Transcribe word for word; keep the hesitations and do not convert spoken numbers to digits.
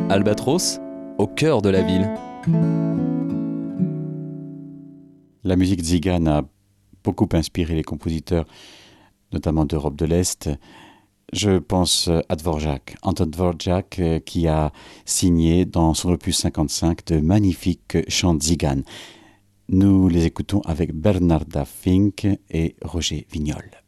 Albatros, au cœur de la ville. La musique tzigane a beaucoup inspiré les compositeurs, notamment d'Europe de l'Est. Je pense à Dvorak, Anton Dvorak, qui a signé dans son opus cinquante-cinq de magnifiques chants tziganes. Nous les écoutons avec Bernarda Fink et Roger Vignol.